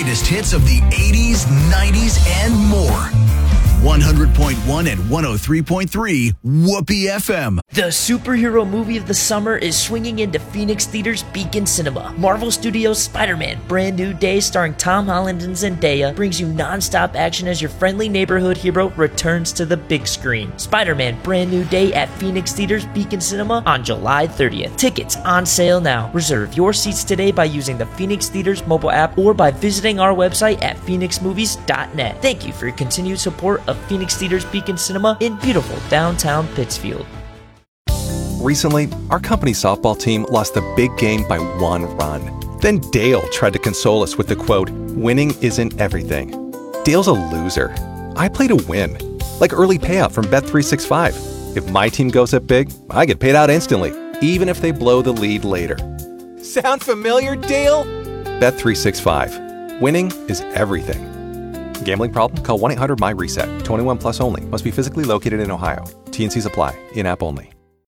greatest hits of the 80s, 90s, and more. 100.1 and 103.3 Whoopee FM. The superhero movie of the summer is swinging into Phoenix Theater's Beacon Cinema. Marvel Studios' Spider-Man Brand New Day, starring Tom Holland and Zendaya, brings you non-stop action as your friendly neighborhood hero returns to the big screen. Spider-Man Brand New Day at Phoenix Theater's Beacon Cinema on July 30th. Tickets on sale now. Reserve your seats today by using the Phoenix Theater's mobile app or by visiting our website at phoenixmovies.net. Thank you for your continued support of Phoenix Theater's Beacon Cinema in beautiful downtown Pittsfield. Recently, our company softball team lost the big game by 1 run. Then Dale tried to console us with the quote, "Winning isn't everything." Dale's a loser. I play to win, like early payout from Bet365. If my team goes up big, I get paid out instantly, even if they blow the lead later. Sound familiar, Dale? Bet365. Winning is everything. Gambling problem? Call 1-800-MY-RESET. 21 plus only. Must be physically located in Ohio. T&Cs apply. In-app only.